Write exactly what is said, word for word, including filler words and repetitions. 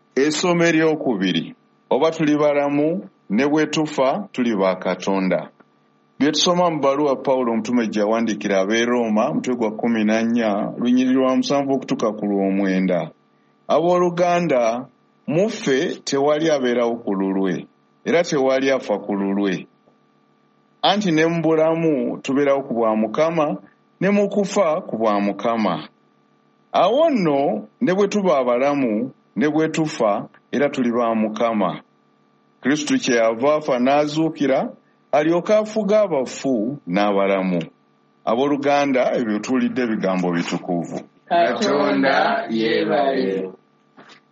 Essomo eryokubiri, oba tuli balamu ne bwe tufa tuli ba Katonda. Bye tusoma mu bbaluwa Pawulo omutume gye yawandiikira ab'e Roma mutwe gwa kkumi na nnya lunyiriri lwa musanvu okutuuka ku lw'omwenda. Abooluganda, muffe tewali abeerawo ku lulwe, era tewali afa ku lulwe. Anti ne mu bulamu tubeerawo ku bwa Mukama, ne mu kufa ku bwa Mukama. Awo nno ne bwe tuba abalamu ne bwe tufa era tuli ba Mukama. Kristo kyeyava afa n'azuukira alyoke afuge abafu n'abalamu. Abooluganda, ebyo tuwulidde ebigambo bitukuvu. Katonda yeebale.